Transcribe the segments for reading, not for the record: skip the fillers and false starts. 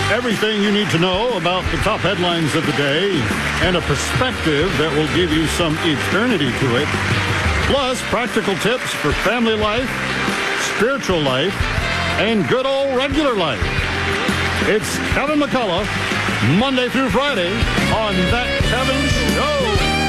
Everything you need to know about the top headlines of the day and a perspective that will give you some eternity to it. Plus, practical tips for family life, spiritual life, and good old regular life. It's Kevin McCullough, Monday through Friday on That Kevin Show.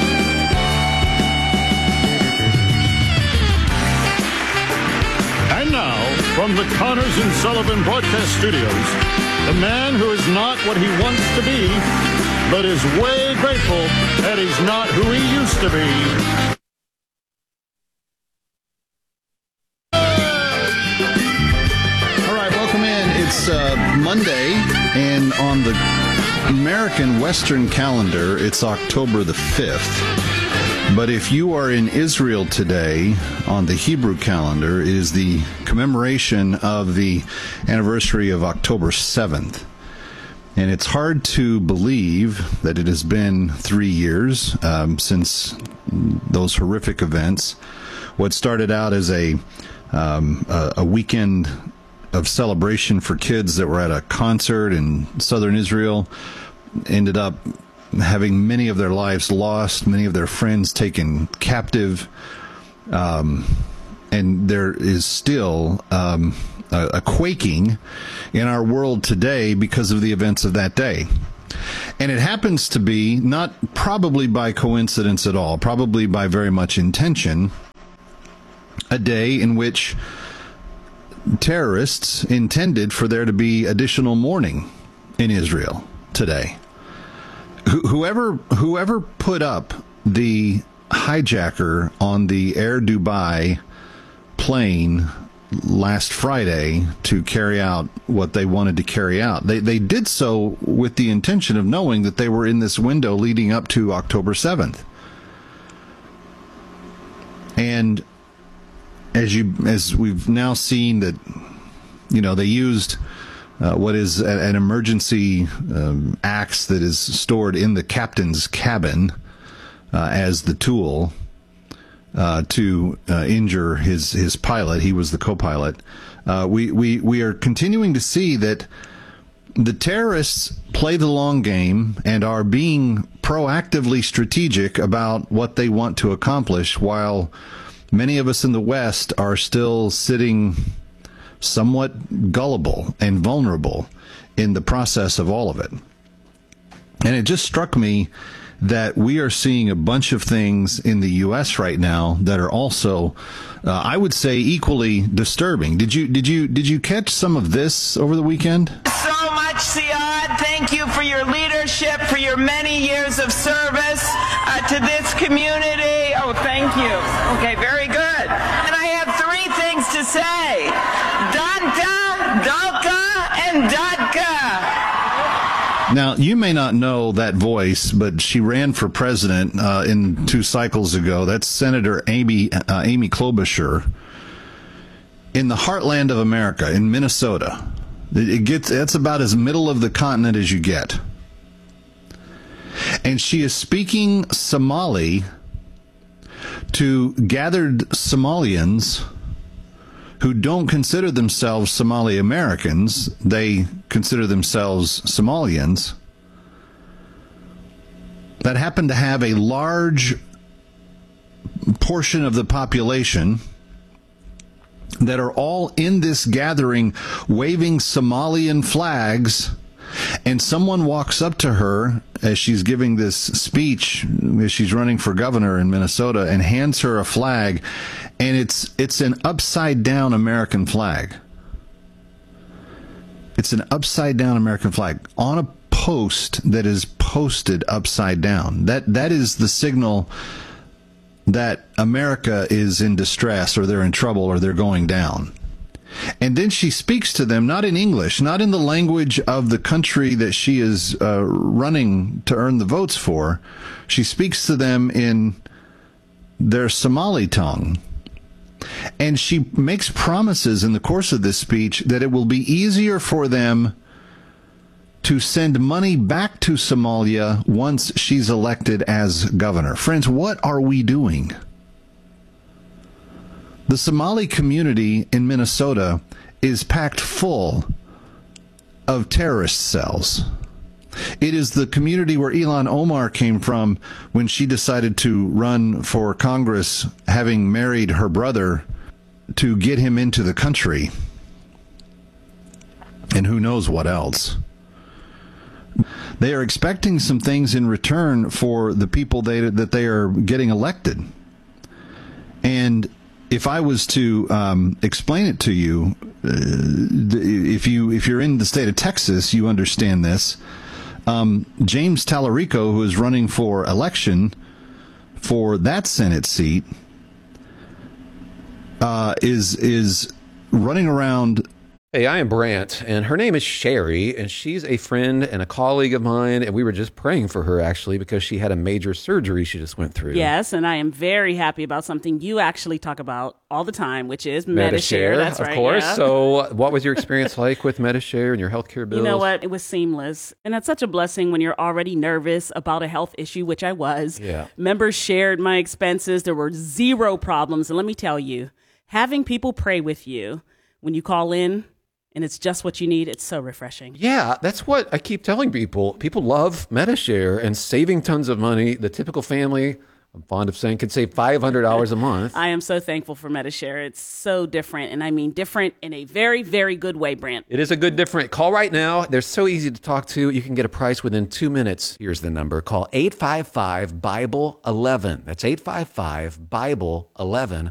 And now, from the Connors and Sullivan Broadcast Studios, the man who is not what he wants to be, but is way grateful that he's not who he used to be. All right, welcome in. It's Monday, and on the American Western calendar, it's October the 5th. But if you are in Israel today, on the Hebrew calendar, it is the commemoration of the anniversary of October 7th. And it's hard to believe that it has been 3 years since those horrific events. What started out as a weekend of celebration for kids that were at a concert in southern Israel ended up having many of their lives lost, many of their friends taken captive, and there is still a quaking in our world today because of the events of that day. And it happens to be, not probably by coincidence at all, probably by very much intention, a day in which terrorists intended for there to be additional mourning in Israel today. Whoever put up the hijacker on the Air Dubai plane last Friday to carry out what they wanted to carry out, they did so with the intention of knowing that they were in this window leading up to October 7th. And as we've now seen that, they used what is an emergency axe that is stored in the captain's cabin as the tool to injure his pilot. He was the co-pilot. We are continuing to see that the terrorists play the long game and are being proactively strategic about what they want to accomplish, while many of us in the West are still sitting somewhat gullible and vulnerable in the process of all of it. And it just struck me that we are seeing a bunch of things in the U.S. right now that are also, I would say, equally disturbing. Did you catch some of this over the weekend? So much, Siad. Thank you for your leadership, for your many years of service to this community. Oh, thank you. Okay, very good. And I have three things to say. Danta, Dalka, and Dadka. Now, you may not know that voice, but she ran for president in 2 cycles ago. That's Senator Amy Klobuchar in the heartland of America, in Minnesota. That's about as middle of the continent as you get. And she is speaking Somali to gathered Somalians who don't consider themselves Somali Americans. They consider themselves Somalians, that happen to have a large portion of the population that are all in this gathering waving Somalian flags. And someone walks up to her as she's giving this speech, as she's running for governor in Minnesota, and hands her a flag, and it's an upside-down American flag. It's an upside-down American flag on a post that is posted upside down. That is the signal that America is in distress, or they're in trouble, or they're going down. And then she speaks to them, not in English, not in the language of the country that she is running to earn the votes for. She speaks to them in their Somali tongue. And she makes promises in the course of this speech that it will be easier for them to send money back to Somalia once she's elected as governor. Friends, what are we doing? The Somali community in Minnesota is packed full of terrorist cells. It is the community where Ilhan Omar came from when she decided to run for Congress, having married her brother to get him into the country. And who knows what else. They are expecting some things in return for the people that they are getting elected. And if I was to explain it to you, if you're in the state of Texas, you understand this. James Tallarico, who is running for election for that Senate seat, is running around. Hey, I am Brant, and her name is Sherry, and she's a friend and a colleague of mine, and we were just praying for her, actually, because she had a major surgery she just went through. Yes, and I am very happy about something you actually talk about all the time, which is Medi-Share. That's right, of course. Yeah. So what was your experience like with Medi-Share and your healthcare bills? You know what? It was seamless. And that's such a blessing when you're already nervous about a health issue, which I was. Yeah. Members shared my expenses. There were zero problems. And let me tell you, having people pray with you when you call in, and it's just what you need, it's so refreshing. Yeah, that's what I keep telling people. People love Medi-Share and saving tons of money. The typical family, I'm fond of saying, could save $500 a month. I am so thankful for Medi-Share. It's so different, and I mean different in a very, very good way, Brant. It is a good different. Call right now. They're so easy to talk to. You can get a price within 2 minutes. Here's the number. Call 855-BIBLE-11. That's 855-BIBLE-11.